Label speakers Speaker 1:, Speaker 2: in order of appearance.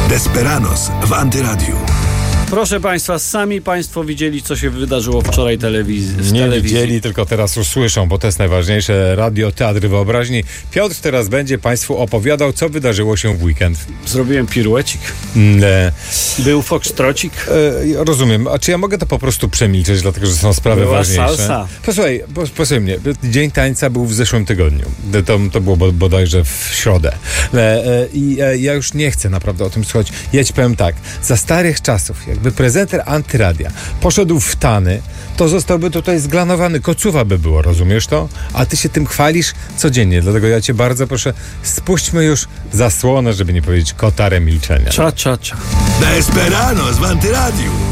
Speaker 1: Desperados w Antyradiu.
Speaker 2: Proszę Państwa, sami Państwo widzieli, co się wydarzyło wczoraj w telewizji.
Speaker 3: Nie widzieli, tylko teraz usłyszą, bo to jest najważniejsze. Radio, teatr wyobraźni. Piotr teraz będzie Państwu opowiadał, co wydarzyło się w weekend.
Speaker 2: Zrobiłem piruecik. Był foxtrocik.
Speaker 3: Rozumiem. A czy ja mogę to po prostu przemilczeć, dlatego że są sprawy
Speaker 2: Była
Speaker 3: ważniejsze?
Speaker 2: salsa.
Speaker 3: Posłuchaj mnie. Dzień tańca był w zeszłym tygodniu. To było bodajże w środę. Ja już nie chcę naprawdę o tym słuchać. Ja ci powiem tak. Za starych czasów, jakby prezenter Antyradia poszedł w tany, to zostałby tutaj zglanowany. Kocuwa by było, rozumiesz to? A ty się tym chwalisz codziennie. Dlatego ja cię bardzo proszę, spuśćmy już zasłonę, żeby nie powiedzieć kotarę milczenia.
Speaker 2: Cza, cza, cza.
Speaker 1: Desperados w Antyradiu.